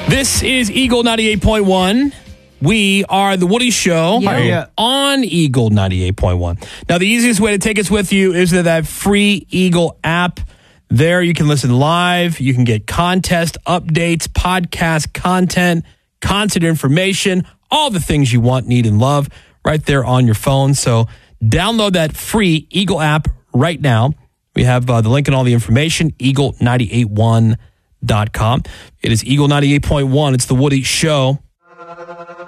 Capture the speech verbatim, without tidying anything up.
This is Eagle ninety-eight point one. We are The Woody Show Yeah. Yeah. on Eagle ninety-eight point one. Now, the easiest way to take us with you is to that free Eagle app. There you can listen live. You can get contest updates, podcast content, concert information, all the things you want, need, and love right there on your phone. So download that free Eagle app right now. We have uh, the link and all the information, eagle nine eight one dot com. It is Eagle ninety-eight point one. It's The Woody Show.